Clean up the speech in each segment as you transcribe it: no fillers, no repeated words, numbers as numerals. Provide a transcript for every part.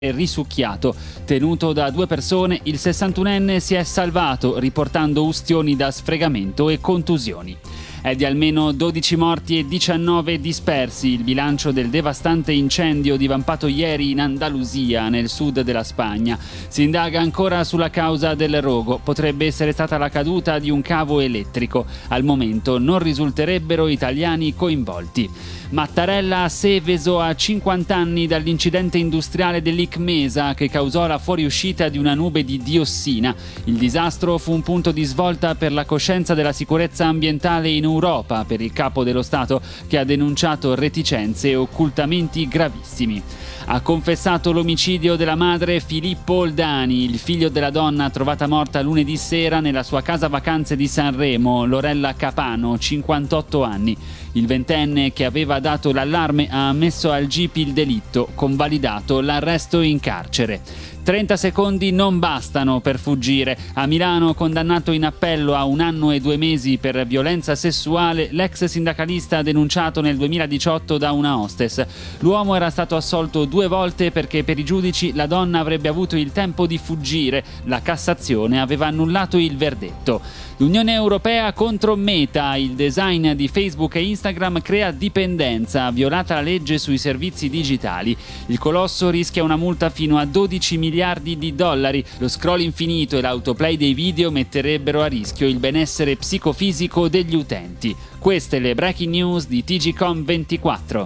risucchiato. Tenuto da 2 persone, il 61enne si è salvato riportando ustioni da sfregamento e contusioni. È di almeno 12 morti e 19 dispersi il bilancio del devastante incendio divampato ieri in Andalusia, nel sud della Spagna. Si indaga ancora sulla causa del rogo. Potrebbe essere stata la caduta di un cavo elettrico. Al momento non risulterebbero italiani coinvolti. Mattarella a Seveso a 50 anni dall'incidente industriale dell'Icmesa che causò la fuoriuscita di una nube di diossina. Il disastro fu un punto di svolta per la coscienza della sicurezza ambientale in Europa per il capo dello Stato, che ha denunciato reticenze e occultamenti gravissimi. Ha confessato l'omicidio della madre Filippo Oldani, il figlio della donna trovata morta lunedì sera nella sua casa vacanze di Sanremo, Lorella Capano, 58 anni. Il ventenne, che aveva dato l'allarme, ha ammesso al GIP il delitto, convalidato l'arresto in carcere. 30 secondi non bastano per fuggire. A Milano, condannato in appello a 1 anno e 2 mesi per violenza sessuale, l'ex sindacalista denunciato nel 2018 da una hostess. L'uomo era stato assolto 2 volte perché per i giudici la donna avrebbe avuto il tempo di fuggire. La Cassazione aveva annullato il verdetto. L'Unione Europea contro Meta, il design di Facebook e Instagram crea dipendenza, violata la legge sui servizi digitali. Il colosso rischia una multa fino a 12 miliardi di dollari. Lo scroll infinito e l'autoplay dei video metterebbero a rischio il benessere psicofisico degli utenti. Queste le breaking news di TGCOM24.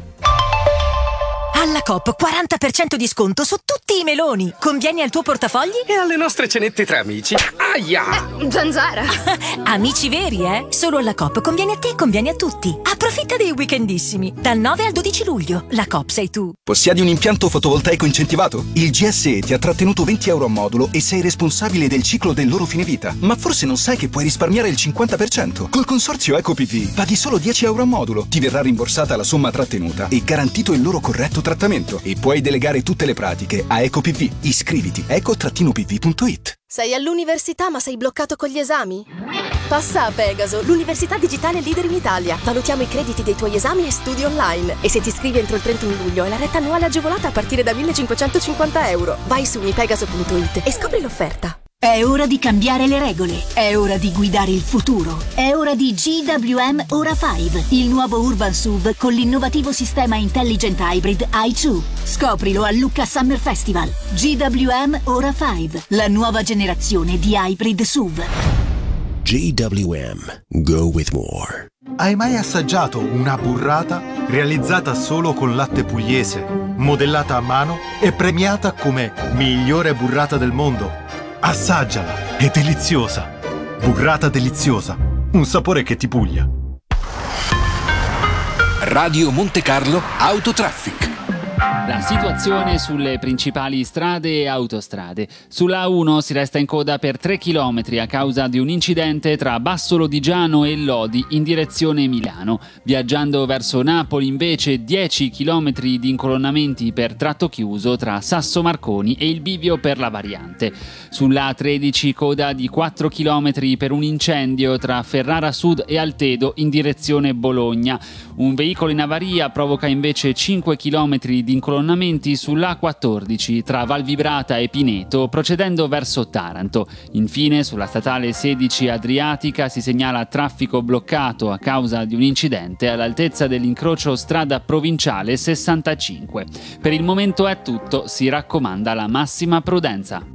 Alla Coop 40% di sconto su tutti i meloni. Conviene al tuo portafogli? E alle nostre cenette tra amici. Aia! Zanzara! Amici veri, eh? Solo alla Coop conviene a te e conviene a tutti. Approfitta dei weekendissimi. Dal 9 al 12 luglio. La Coop sei tu. Possiedi un impianto fotovoltaico incentivato? Il GSE ti ha trattenuto 20 euro a modulo e sei responsabile del ciclo del loro fine vita. Ma forse non sai che puoi risparmiare il 50%. Col consorzio EcoPV paghi solo 10 euro a modulo. Ti verrà rimborsata la somma trattenuta e garantito il loro corretto trattamento. E puoi delegare tutte le pratiche a EcoPV. Iscriviti eco-pv.it. Sei all'università ma sei bloccato con gli esami? Passa a Pegaso, l'università digitale leader in Italia. Valutiamo i crediti dei tuoi esami e studi online. E se ti iscrivi entro il 31 luglio hai la retta annuale agevolata a partire da 1.550 euro. Vai su unipegaso.it e scopri l'offerta. È ora di cambiare le regole, è ora di guidare il futuro, è ora di GWM Ora 5, il nuovo Urban SUV con l'innovativo sistema Intelligent Hybrid i2. Scoprilo al Lucca Summer Festival. GWM Ora 5, la nuova generazione di hybrid SUV. GWM, go with more. Hai mai assaggiato una burrata realizzata solo con latte pugliese, modellata a mano e premiata come migliore burrata del mondo? Assaggiala, è deliziosa. Burrata deliziosa, un sapore che ti puglia. Radio Monte Carlo Autotraffic. La situazione sulle principali strade e autostrade. Sulla A1 si resta in coda per 3 km a causa di un incidente tra Bassolo di Giano e Lodi in direzione Milano. Viaggiando verso Napoli invece 10 km di incolonnamenti per tratto chiuso tra Sasso Marconi e il bivio per la variante. Sulla A13 coda di 4 km per un incendio tra Ferrara Sud e Altedo in direzione Bologna. Un veicolo in avaria provoca invece 5 km di incolonnamenti sull'A14 tra Valvibrata e Pineto procedendo verso Taranto. Infine sulla statale 16 Adriatica si segnala traffico bloccato a causa di un incidente all'altezza dell'incrocio strada provinciale 65. Per il momento è tutto, si raccomanda la massima prudenza.